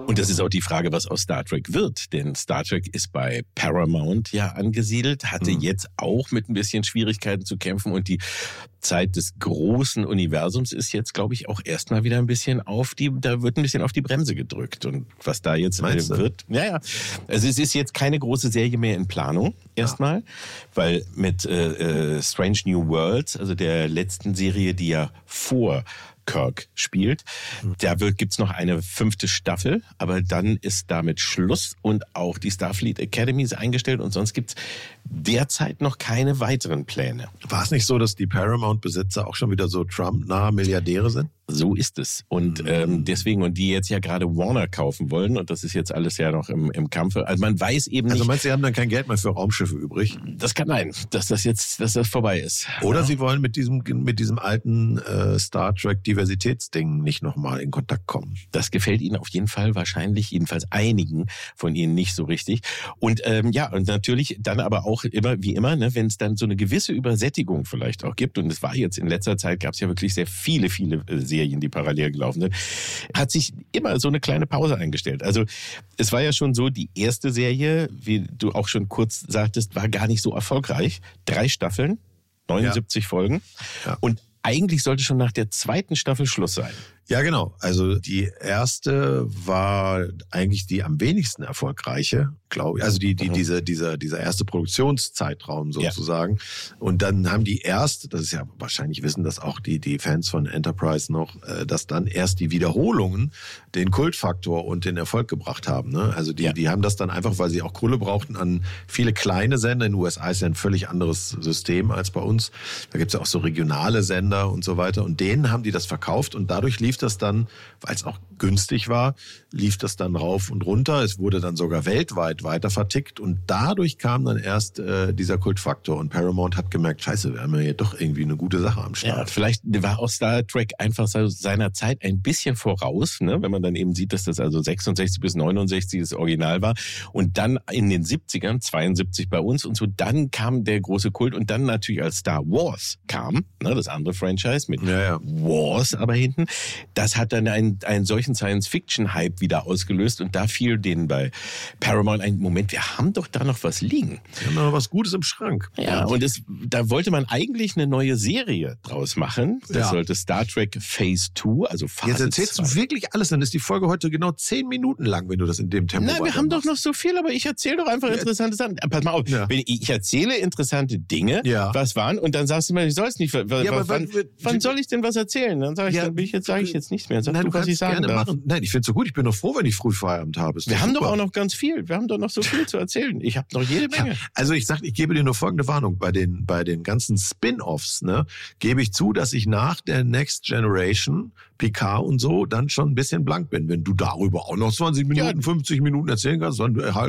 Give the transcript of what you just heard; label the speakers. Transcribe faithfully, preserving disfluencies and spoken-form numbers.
Speaker 1: Und das ist auch die Frage, was aus Star Trek wird. Denn Star Trek ist bei Paramount ja angesiedelt, hatte mhm. jetzt auch mit ein bisschen Schwierigkeiten zu kämpfen. Und die Zeit des großen Universums ist jetzt, glaube ich, auch erstmal wieder ein bisschen auf die, da wird ein bisschen auf die Bremse gedrückt. Und was da jetzt
Speaker 2: Meinst
Speaker 1: wird, ja, ja. Also es ist jetzt keine große Serie mehr in Planung, erstmal. Ja. Weil mit äh, Strange New Worlds, also der letzten Serie, die ja vor Kirk spielt. Da gibt's noch eine fünfte Staffel, aber dann ist damit Schluss und auch die Starfleet Academy ist eingestellt und sonst gibt's derzeit noch keine weiteren Pläne.
Speaker 2: War es nicht so, dass die Paramount-Besitzer auch schon wieder so Trump-nahe Milliardäre sind?
Speaker 1: So ist es. Und mhm. ähm, deswegen, und die jetzt ja gerade Warner kaufen wollen, und das ist jetzt alles ja noch im, im Kampfe. Also man weiß eben nicht.
Speaker 2: Also meinst du, sie haben dann kein Geld mehr für Raumschiffe übrig?
Speaker 1: Das kann sein, dass das jetzt, dass das vorbei ist.
Speaker 2: Oder ja. sie wollen mit diesem, mit diesem alten äh, Star Trek Diversitätsding nicht nochmal in Kontakt kommen.
Speaker 1: Das gefällt ihnen auf jeden Fall wahrscheinlich, jedenfalls einigen von ihnen nicht so richtig. Und ähm, ja, und natürlich dann aber auch immer, wie immer, ne, wenn es dann so eine gewisse Übersättigung vielleicht auch gibt, und es war jetzt in letzter Zeit, gab es ja wirklich sehr viele, viele äh, Serien, die parallel gelaufen sind, hat sich immer so eine kleine Pause eingestellt. Also es war ja schon so, die erste Serie, wie du auch schon kurz sagtest, war gar nicht so erfolgreich. Drei Staffeln, neunundsiebzig ja. Folgen. Ja. Und eigentlich sollte schon nach der zweiten Staffel Schluss sein.
Speaker 2: Ja, genau. Also die erste war eigentlich die am wenigsten erfolgreiche, glaube ich. Also die, die, mhm. diese, dieser, dieser erste Produktionszeitraum sozusagen. Ja. Und dann haben die erst, das ist ja wahrscheinlich wissen das auch die, die Fans von Enterprise noch, dass dann erst die Wiederholungen den Kultfaktor und den Erfolg gebracht haben. Ne? Also die, ja. die haben das dann einfach, weil sie auch Kohle brauchten, an viele kleine Sender. In den U S A ist ja ein völlig anderes System als bei uns. Da gibt's ja auch so regionale Sender und so weiter. Und denen haben die das verkauft und dadurch lief das dann, weil es auch günstig war, lief das dann rauf und runter. Es wurde dann sogar weltweit weiter vertickt und dadurch kam dann erst äh, dieser Kultfaktor und Paramount hat gemerkt, scheiße, wir haben ja hier doch irgendwie eine gute Sache am Start.
Speaker 1: Ja, vielleicht war auch Star Trek einfach seiner Zeit ein bisschen voraus, ne? Wenn man dann eben sieht, dass das also sechsundsechzig bis neunundsechzig das Original war und dann in den siebzigern, zweiundsiebzig bei uns und so, dann kam der große Kult und dann natürlich als Star Wars kam, ne, das andere Franchise mit
Speaker 2: ja, ja.
Speaker 1: Wars aber hinten, das hat dann einen, einen solchen Science-Fiction-Hype wieder ausgelöst und da fiel denen bei Paramount ein, Moment, wir haben doch da noch was liegen.
Speaker 2: Wir haben noch was Gutes im Schrank.
Speaker 1: Ja, und es, da wollte man eigentlich eine neue Serie draus machen. Das ja. sollte Star Trek Phase zwei, also Phase
Speaker 2: Jetzt erzählst zwei. Du wirklich alles, dann ist die Folge heute genau zehn Minuten lang, wenn du das in dem Tempo
Speaker 1: Nein, wir haben doch noch so viel, aber ich erzähle doch einfach ja. interessante Sachen. Pass mal auf, ja. wenn ich, ich erzähle interessante Dinge, ja. was waren, und dann sagst du mir, ich soll es nicht. Ja, aber wann, wann, wann soll ich denn was erzählen? Dann sage ich, ja, dann bin ich jetzt, sage ich jetzt nichts mehr. Sag
Speaker 2: Nein,
Speaker 1: du,
Speaker 2: du
Speaker 1: was ich sagen
Speaker 2: gerne
Speaker 1: darf.
Speaker 2: Machen. Nein, ich finde es so gut. Ich bin doch froh, wenn ich früh Feierabend habe.
Speaker 1: Wir haben super. Doch auch noch ganz viel. Wir haben doch noch so viel zu erzählen. Ich habe noch jede Menge.
Speaker 2: Ja, also ich sag, ich gebe dir nur folgende Warnung. Bei den, bei den ganzen Spin-Offs, ne, gebe ich zu, dass ich nach der Next Generation, Picard und so, dann schon ein bisschen blank bin. Wenn du darüber auch noch zwanzig Minuten, ja. fünfzig Minuten erzählen kannst, dann halt